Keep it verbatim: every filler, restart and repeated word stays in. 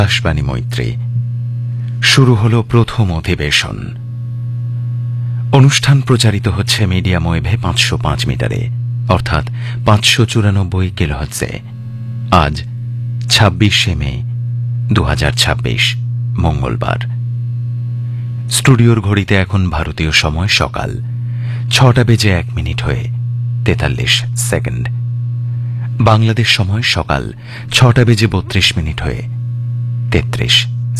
আকাশবাণী মৈত্রী। শুরু হলো প্রথম অধিবেশন। অনুষ্ঠান প্রচারিত হচ্ছে মিডিয়াম ওয়েভে পাঁচশো পাঁচ মিটারে, অর্থাৎ পাঁচশো চুরানব্বই কিলোহার্টজে। আজ ছাব্বিশে মে দু হাজার ছাব্বিশ, মঙ্গলবার। স্টুডিওর ঘড়িতে এখন ভারতীয় সময় সকাল ছটা বেজে এক মিনিট হয়ে তেতাল্লিশ সেকেন্ড। বাংলাদেশ সময় সকাল ছটা বেজে বত্রিশ মিনিট হয়ে তেত্রিশ